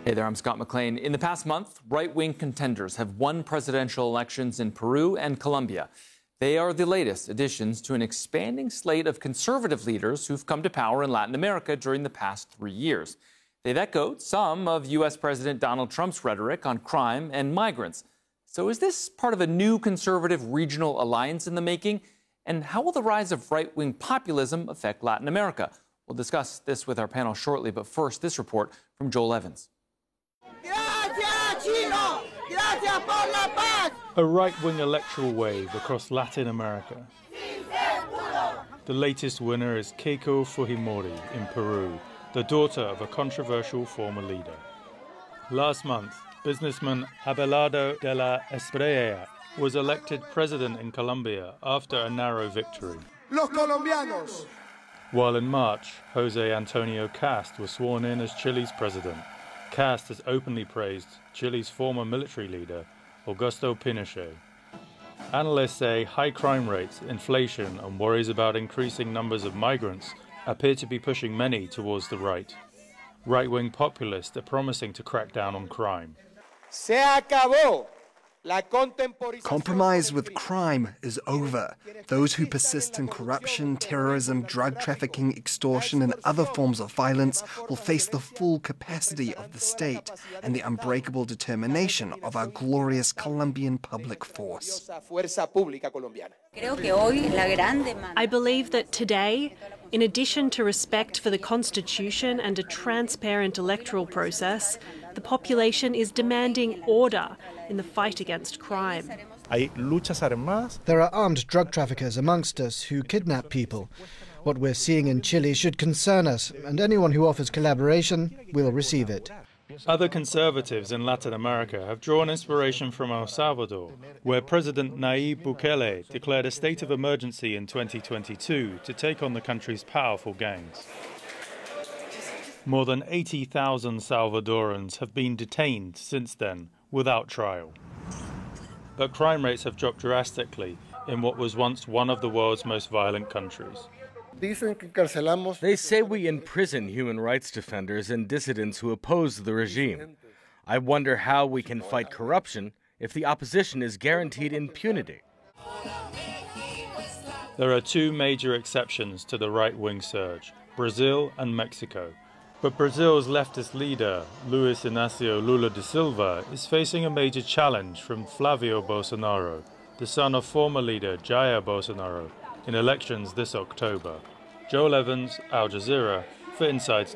Hey there, I'm Scott McLean. In the past month, right-wing contenders have won presidential elections in Peru and Colombia. They are the latest additions to an expanding slate of conservative leaders who've come to power in Latin America during the past 3 years. They've echoed some of U.S. President Donald Trump's rhetoric on crime and migrants. So is this part of a new conservative regional alliance in the making? And how will the rise of right-wing populism affect Latin America? We'll discuss this with our panel shortly, but first, this report from Joel Evans. A right-wing electoral wave across Latin America. The latest winner is Keiko Fujimori in Peru, the daughter of a controversial former leader. Last month, businessman Abelardo de la Espriella was elected president in Colombia after a narrow victory. Los colombianos. While in March, Jose Antonio Cast was sworn in as Chile's president. Cast has openly praised Chile's former military leader, Augusto Pinochet. Analysts say high crime rates, inflation, and worries about increasing numbers of migrants appear to be pushing many towards the right. Right-wing populists are promising to crack down on crime. Se acabó. Compromise with crime is over. Those who persist in corruption, terrorism, drug trafficking, extortion, and other forms of violence will face the full capacity of the state and the unbreakable determination of our glorious Colombian public force. I believe that today, in addition to respect for the Constitution and a transparent electoral process, the population is demanding order in the fight against crime. There are armed drug traffickers amongst us who kidnap people. What we're seeing in Chile should concern us, and anyone who offers collaboration will receive it. Other conservatives in Latin America have drawn inspiration from El Salvador, where President Nayib Bukele declared a state of emergency in 2022 to take on the country's powerful gangs. More than 80,000 Salvadorans have been detained since then, without trial. But crime rates have dropped drastically in what was once one of the world's most violent countries. They say we imprison human rights defenders and dissidents who oppose the regime. I wonder how we can fight corruption if the opposition is guaranteed impunity. There are two major exceptions to the right-wing surge, Brazil and Mexico. But Brazil's leftist leader, Luiz Inácio Lula da Silva, is facing a major challenge from Flávio Bolsonaro, the son of former leader Jair Bolsonaro, in elections this October. Joel Evans, Al Jazeera, for Inside